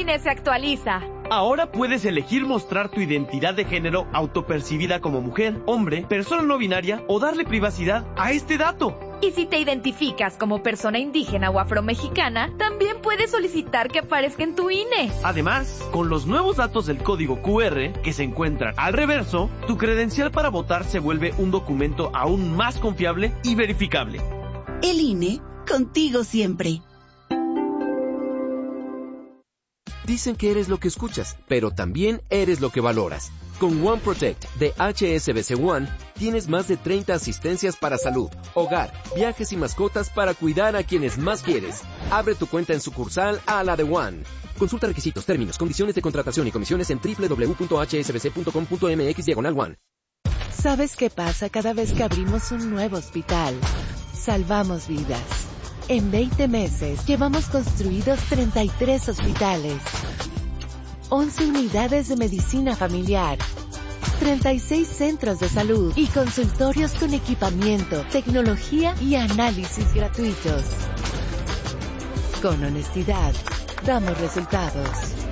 INE se actualiza. Ahora puedes elegir mostrar tu identidad de género autopercibida como mujer, hombre, persona no binaria o darle privacidad a este dato. Y si te identificas como persona indígena o afromexicana, también puedes solicitar que aparezca en tu INE. Además, con los nuevos datos del código QR que se encuentran al reverso, tu credencial para votar se vuelve un documento aún más confiable y verificable. El INE, contigo siempre. Dicen que eres lo que escuchas, pero también eres lo que valoras. Con One Protect de HSBC One, tienes más de 30 asistencias para salud, hogar, viajes y mascotas para cuidar a quienes más quieres. Abre tu cuenta en sucursal a la de One. Consulta requisitos, términos, condiciones de contratación y comisiones en www.hsbc.com.mx/One. ¿Sabes qué pasa cada vez que abrimos un nuevo hospital? Salvamos vidas. En 20 meses llevamos construidos 33 hospitales, 11 unidades de medicina familiar, 36 centros de salud y consultorios con equipamiento, tecnología y análisis gratuitos. Con honestidad, damos resultados.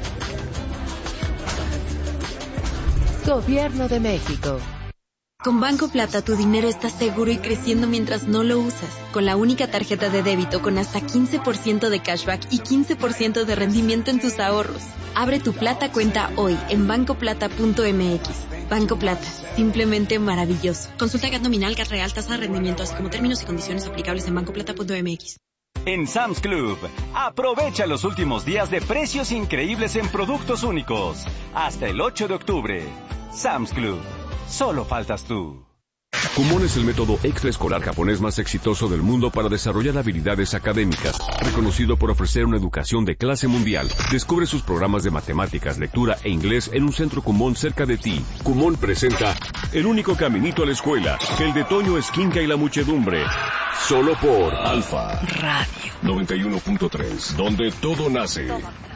Gobierno de México. Con Banco Plata tu dinero está seguro y creciendo mientras no lo usas. Con la única tarjeta de débito con hasta 15% de cashback y 15% de rendimiento en tus ahorros. Abre tu Plata cuenta hoy en bancoplata.mx. Banco Plata, simplemente maravilloso. Consulta GAT nominal, GAT real, tasa de rendimiento, así como términos y condiciones aplicables en bancoplata.mx. En Sam's Club, aprovecha los últimos días de precios increíbles en productos únicos. Hasta el 8 de octubre. Sam's Club. Solo faltas tú. Kumon es el método extraescolar japonés más exitoso del mundo para desarrollar habilidades académicas, reconocido por ofrecer una educación de clase mundial. Descubre sus programas de matemáticas, lectura e inglés en un centro Kumon cerca de ti. Kumon presenta El único caminito a la escuela, el de Toño Esquinca y la muchedumbre. Solo por Alfa Radio 91.3, donde todo nace.